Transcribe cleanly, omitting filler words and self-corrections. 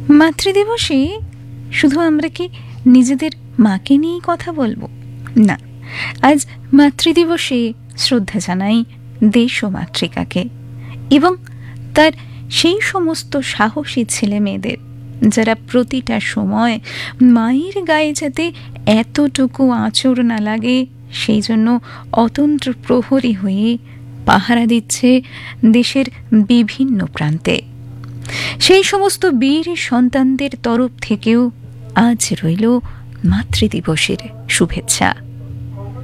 মাতৃদিবসে শুধু আমরা কি নিজেদের মাকে নিয়েই কথা বলবো? না, আজ মাতৃদিবসে শ্রদ্ধা জানাই দেশ ও মাতৃকাকে এবং তার সেই সমস্ত সাহসী ছেলে মেয়েদের যারা প্রতিটা সময় মায়ের গায়ে যাতে এতটুকু আঁচড় না লাগে সেই জন্য অতন্ত্র প্রহরী হয়ে পাহারা দিচ্ছে দেশের বিভিন্ন প্রান্তে। সেই সমস্ত বীর সন্তানদের তরফ থেকেও আজ রইল মাতৃদিবসের শুভেচ্ছা।